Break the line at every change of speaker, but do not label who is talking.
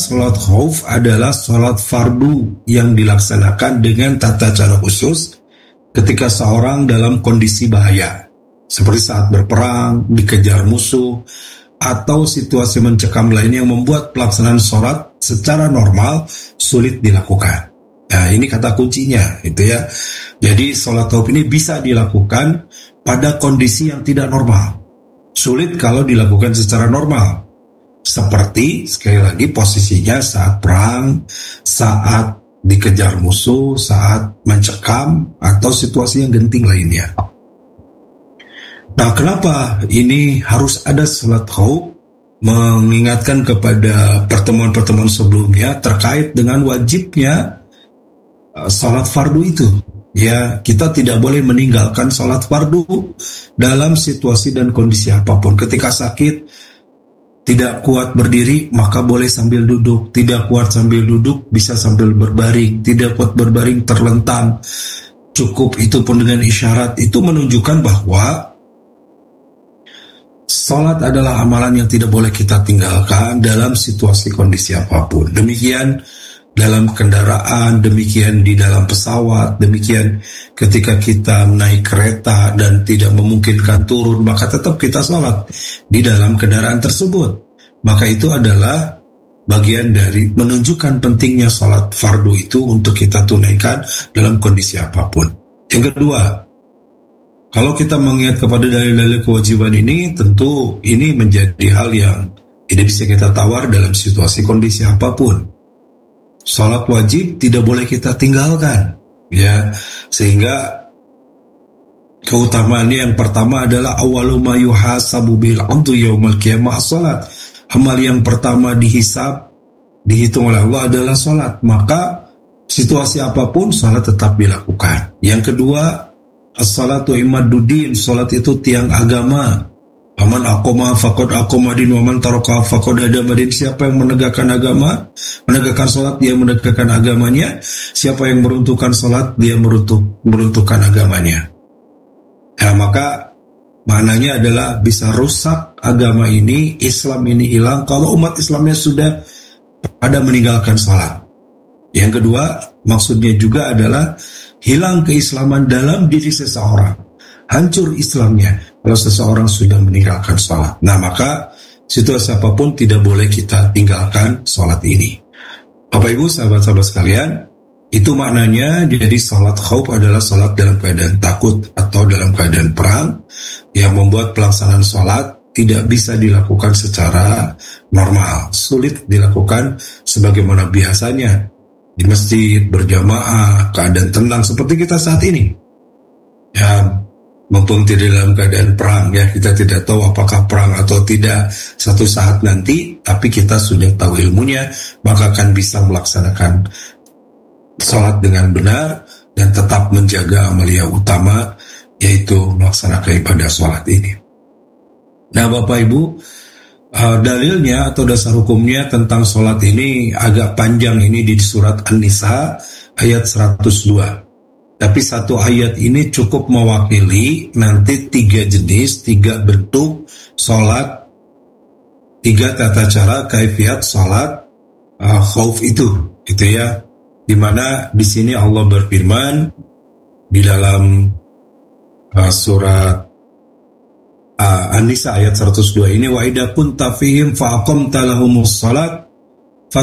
sholat khauf adalah sholat fardu yang dilaksanakan dengan tata cara khusus ketika seorang dalam kondisi bahaya, seperti saat berperang, dikejar musuh, atau situasi mencekam lainnya yang membuat pelaksanaan sholat secara normal sulit dilakukan. Nah, ini kata kuncinya, itu ya. Jadi sholat khauf ini bisa dilakukan pada kondisi yang tidak normal. Sulit kalau dilakukan secara normal. Seperti, sekali lagi, posisinya saat perang, saat dikejar musuh, saat mencekam, atau situasi yang genting lainnya. Nah, kenapa ini harus ada sholat khauf? Mengingatkan kepada pertemuan-pertemuan sebelumnya terkait dengan wajibnya sholat fardu itu. Ya, kita tidak boleh meninggalkan sholat fardu dalam situasi dan kondisi apapun. Ketika sakit, tidak kuat berdiri, maka boleh sambil duduk. Tidak kuat sambil duduk, bisa sambil berbaring. Tidak kuat berbaring, terlentang. Cukup itu pun dengan isyarat. Itu menunjukkan bahwa sholat adalah amalan yang tidak boleh kita tinggalkan dalam situasi kondisi apapun. Demikian dalam kendaraan, demikian di dalam pesawat, demikian ketika kita naik kereta dan tidak memungkinkan turun, maka tetap kita sholat di dalam kendaraan tersebut. Maka itu adalah bagian dari menunjukkan pentingnya sholat fardu itu untuk kita tunaikan dalam kondisi apapun. Yang kedua, kalau kita mengingat kepada dalil-dalil kewajiban ini, tentu ini menjadi hal yang tidak bisa kita tawar dalam situasi kondisi apapun. Salat wajib tidak boleh kita tinggalkan, ya, sehingga keutamaannya yang pertama adalah awwalu ma yuhasabu bil 'abdu yaumal qiyamah salat. Amal yang pertama dihitung oleh Allah adalah salat. Maka situasi apapun salat tetap dilakukan. Yang kedua, as-salatu imaduddin, salat itu tiang agama. Aman aqoma faqad aqoma din wa man taraka faqad hadama din. Siapa yang menegakkan agama, menegakkan salat, dia menegakkan agamanya. Siapa yang meruntuhkan salat, dia meruntuhkan agamanya. Nah, maka maknanya adalah bisa rusak agama ini, Islam ini hilang kalau umat Islamnya sudah pada meninggalkan salat. Yang kedua, maksudnya juga adalah hilang keislaman dalam diri seseorang. Hancur Islamnya kalau seseorang sudah meninggalkan sholat. Nah, maka situasi apapun tidak boleh kita tinggalkan sholat ini. Bapak Ibu, sahabat-sahabat sekalian, itu maknanya. Jadi sholat khauf adalah sholat dalam keadaan takut atau dalam keadaan perang, yang membuat pelaksanaan sholat tidak bisa dilakukan secara normal. Sulit dilakukan sebagaimana biasanya di masjid, berjamaah, keadaan tenang seperti kita saat ini. Ya, mumpung tidak dalam keadaan perang, ya, kita tidak tahu apakah perang atau tidak satu saat nanti, tapi kita sudah tahu ilmunya, maka akan bisa melaksanakan sholat dengan benar dan tetap menjaga amalia utama, yaitu melaksanakan ibadah sholat ini. Nah, Bapak Ibu, dalilnya atau dasar hukumnya tentang sholat ini agak panjang, ini di surat An-Nisa ayat 102. Tapi satu ayat ini cukup mewakili nanti 3 jenis, 3 bentuk sholat, 3 tata cara kaifiat sholat khauf itu, gitu ya. Dimana di sini Allah berfirman di dalam surat An-Nisa ayat 102 ini, wa idza kunta fihim fa aqamta lahumus shalat